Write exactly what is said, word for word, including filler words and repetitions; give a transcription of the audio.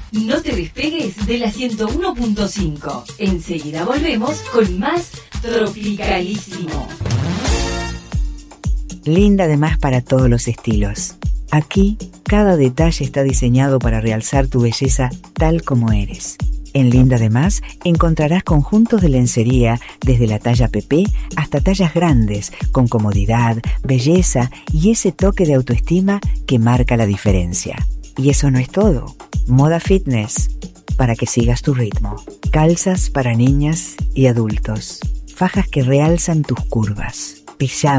No te despegues de la ciento uno punto cinco. Enseguida volvemos con más Tropicalísimo. Linda de más para todos los estilos. Aquí, cada detalle está diseñado para realzar tu belleza tal como eres. En Linda de Más encontrarás conjuntos de lencería desde la talla P P hasta tallas grandes, con comodidad, belleza y ese toque de autoestima que marca la diferencia. Y eso no es todo. Moda fitness, para que sigas tu ritmo. Calzas para niñas y adultos. Fajas que realzan tus curvas. Pijamas